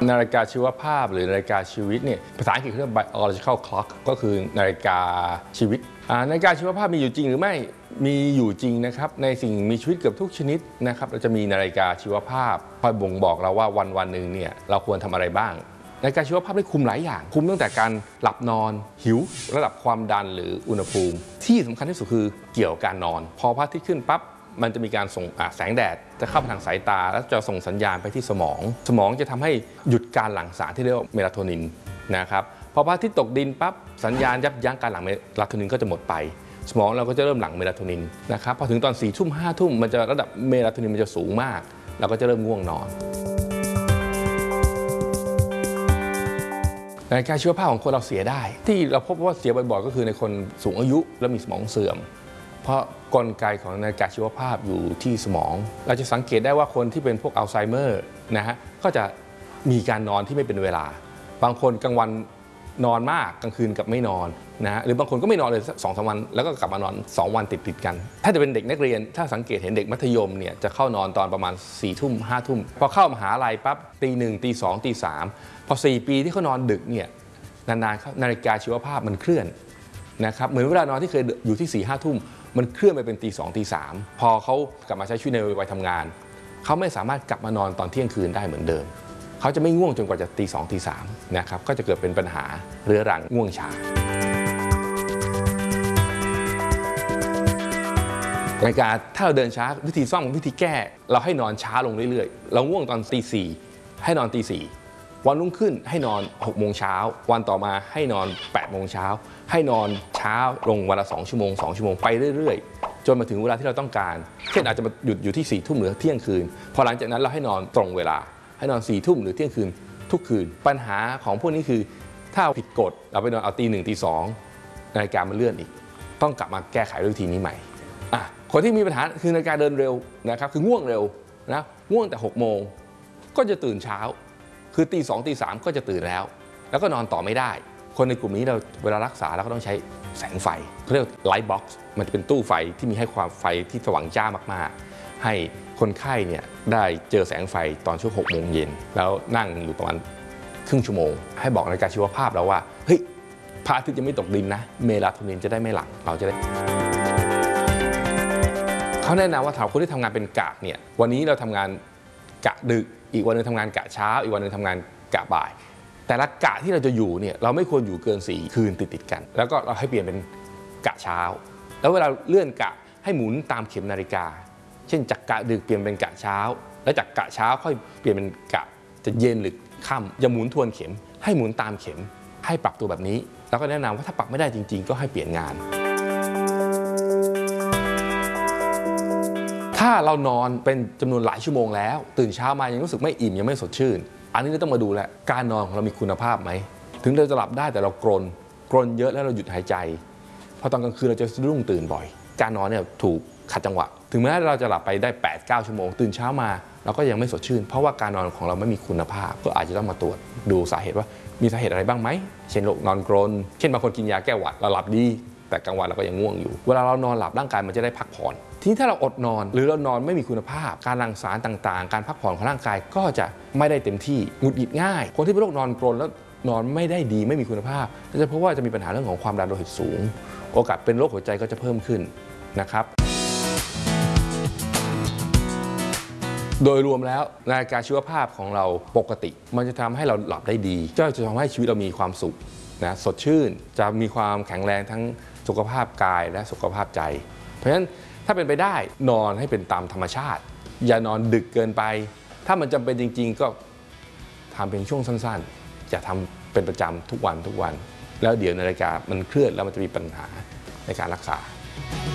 นาฬิกาชีวภาพหรือนาฬิกาชีวิตเนี่ยภาษาอังกฤษเรียก biological clock ก็คือนาฬิกาชีวิตนาฬิกาชีวภาพมีอยู่จริงหรือไม่มีอยู่จริงนะครับในสิ่งมีชีวิตเกือบทุกชนิดนะครับเราจะมีนาฬิกาชีวภาพคอยบ่งบอกเราว่าวันหนึ่งเนี่ยเราควรทำอะไรบ้างนาฬิกาชีวภาพได้คุมหลายอย่างคุมตั้งแต่การหลับนอนหิวระดับความดันหรืออุณหภูมิที่สำคัญที่สุดคือเกี่ยวกับการนอนพอพระอาทิตย์ขึ้นปั๊บมันจะมีการส่งแสงแดดจะเข้าไปทางสายตาแล้วจะส่งสัญญาณไปที่สมองจะทำให้หยุดการหลั่งสารที่เรียกว่าเมลาโทนินนะครับพอพระอาทิตย์ตกดินปั๊บสัญญาณยับยั้งการหลั่งเมลาโทนินก็จะหมดไปสมองเราก็จะเริ่มหลั่งเมลาโทนินนะครับพอถึงตอน4 ทุ่ม 5 ทุ่มมันจะระดับเมลาโทนินมันจะสูงมากเราก็จะเริ่มง่วงนอนนาฬิกาชีวภาพของคนเราเสียได้ที่เราพบว่าเสียบ่อยๆก็คือในคนสูงอายุและมีสมองเสื่อมเพราะกลไกของนาฬิกาชีวภาพอยู่ที่สมองเราจะสังเกตได้ว่าคนที่เป็นพวกอัลไซเมอร์นะฮะก็จะมีการนอนที่ไม่เป็นเวลาบางคนกลางวันนอนมากกลางคืนกับไม่นอนนะฮะหรือบางคนก็ไม่นอนเลย2-3 วันแล้วก็กลับมานอน2 วันติดกันถ้าจะเป็นเด็กนักเรียนถ้าสังเกตเห็นเด็กมัธยมเนี่ยจะเข้านอนตอนประมาณ4 ทุ่ม 5 ทุ่มพอเข้ามหาลัยปั๊บตี 1 ตี 2 ตี 3พอ4 ปีที่เขานอนดึกเนี่ยนานๆนาฬิกาชีวภาพมันเคลื่อนนะครับเหมือนเวลานอนที่เคยอยู่ที่ 4-5 ทุ่มมันเคลื่อนไปเป็นตี 2 ตี 3พอเขากลับมาใช้ชีวิตในวัยทำงานเขาไม่สามารถกลับมานอนตอนเที่ยงคืนได้เหมือนเดิมเขาจะไม่ง่วงจนกว่าจะตี 2 ตี 3นะครับก็จะเกิดเป็นปัญหาเรื้อรังง่วงช้านาฬิกาถ้าเราเดินช้าวิธีซ่อมวิธีแก้เราให้นอนช้าลงเรื่อยๆเราง่วงตอนตี 4ให้นอนตี 4วันรุ่งขึ้นให้นอน6 โมงเช้าวันต่อมาให้นอน8 โมงเช้าให้นอนช้าลงวันละ2 ชั่วโมง2 ชั่วโมงไปเรื่อยๆจนมาถึงเวลาที่เราต้องการเช่นอาจจะมาหยุดอยู่ที่4 ทุ่มหรือเที่ยงคืนพอหลังจากนั้นเราให้นอนตรงเวลาให้นอน4 ทุ่มหรือเที่ยงคืนทุกคืนปัญหาของพวกนี้คือถ้าผิดกฎเราไปนอนเอาตี 1 ตี 2นาฬิกามันเลื่อนอีกต้องกลับมาแก้ไขด้วยวิธีนี้ใหม่คนที่มีปัญหาคือนาฬิกาเดินเร็วนะครับคือง่วงเร็วนะง่วงแต่6 โมงก็จะตื่นเช้าคือตี 2 ตี 3ก็จะตื่นแล้วก็นอนต่อไม่ได้คนในกลุ่มนี้เราเวลารักษาเราก็ต้องใช้แสงไฟเขาเรียกไลท์บ็อกซ์มันจะเป็นตู้ไฟที่มีให้ความไฟที่สว่างจ้ามากๆให้คนไข้เนี่ยได้เจอแสงไฟตอนช่วง6 โมงเย็นแล้วนั่งอยู่ประมาณครึ่งชั่วโมงให้บอกนาฬิกาชีวภาพเราว่าเฮ้ยพระอาทิตย์ยังไม่ตกดินนะเมลาโทนินจะได้ไม่หลั่งเราจะได้เขาแนะนำว่าถ้าคนที่ทำงานเป็นกะเนี่ยวันนี้เราทำงานกะดึกอีกวันนึงทำงานกะเช้าอีกวันนึงทำงานกะบ่ายแต่ละกะที่เราจะอยู่เนี่ยเราไม่ควรอยู่เกิน4 คืนติดกันแล้วก็เราให้เปลี่ยนเป็นกะเช้าแล้วเวลาเลื่อนกะให้หมุนตามเข็มนาฬิกาเช่นจากกะดึกเปลี่ยนเป็นกะเช้าแล้วจากกะเช้าค่อยเปลี่ยนเป็นกะจะเย็นหรือค่ำอย่าหมุนทวนเข็มให้หมุนตามเข็มให้ปรับตัวแบบนี้แล้วก็แนะนำว่าถ้าปรับไม่ได้จริงๆก็ให้เปลี่ยนงานถ้าเรานอนเป็นจำนวนหลายชั่วโมงแล้วตื่นเช้ามายังรู้สึกไม่อิ่มยังไม่สดชื่นอันนี้เราต้องมาดูแลการนอนของเรามีคุณภาพไหมถึงเราจะหลับได้แต่เรากรนเยอะแล้วเราหยุดหายใจพอตอนกลางคืนเราจะสะดุ้งตื่นบ่อยการนอนเนี่ยถูกขัดจังหวะถึงแม้เราจะหลับไปได้ 8-9 ชั่วโมงตื่นเช้ามาเราก็ยังไม่สดชื่นเพราะว่าการนอนของเราไม่มีคุณภาพก็อาจจะต้องมาตรวจดูสาเหตุว่ามีสาเหตุอะไรบ้างไหมเช่นโรคนอนกรนเช่นบางคนกินยาแก้หวัดเราหลับดีแต่กลางวันเราก็ยังง่วงอยู่เวลาเรานอนหลับร่างกายมันจะได้พักผ่อนทีนี้ถ้าเราอดนอนหรือเรานอนไม่มีคุณภาพการหลั่งสารต่างๆการพักผ่อนของร่างกายก็จะไม่ได้เต็มที่หงุดหงิดง่ายคนที่เป็นโรคนอนกรนแล้วนอนไม่ได้ดีไม่มีคุณภาพจะเพราะว่าจะมีปัญหาเรื่องของความดันโลหิตสูงโอกาสเป็นโรคหัวใจก็จะเพิ่มขึ้นนะครับโดยรวมแล้วนาฬิกาชีวภาพของเราปกติมันจะทำให้เราหลับได้ดีก็จะทำให้ชีวิตเรามีความสุขนะสดชื่นจะมีความแข็งแรงทั้งสุขภาพกายและสุขภาพใจเพราะฉะนั้นถ้าเป็นไปได้นอนให้เป็นตามธรรมชาติอย่านอนดึกเกินไปถ้ามันจำเป็นจริงๆก็ทำเป็นช่วงสั้นๆอย่าทำเป็นประจำทุกวันแล้วเดี๋ยวนาฬิกามันเคลื่อนแล้วมันจะมีปัญหาในการรักษา